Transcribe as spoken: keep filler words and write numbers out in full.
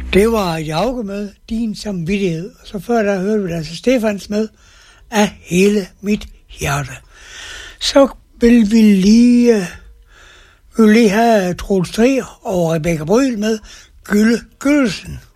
Det var Jauke med Din Samvittighed. Og så før der hørte vi Lasse Stefans med Af hele mit hjerte. Så vil vi lige, vil lige have Troels Trier og Rebecca Bryl med Gylle Gyllesen.